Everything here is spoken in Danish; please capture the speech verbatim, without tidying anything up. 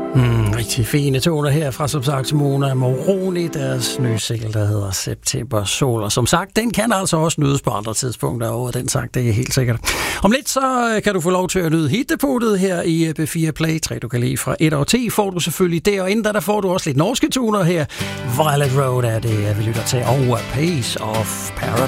Mm, rigtig fine toner her fra, som sagt, Mona Moroni, deres nye single, der hedder September Sol. Og som sagt, den kan altså også nydes på andre tidspunkter over den sagt, det er helt sikkert. Om lidt så kan du få lov til at nyde hitdepotet her i B fire Play. Tre du kan lide fra et år ti får du selvfølgelig det, og inden der, der får du også lidt norske toner her. Violet Road er det, vi lytter til, og A Piece of Paradise.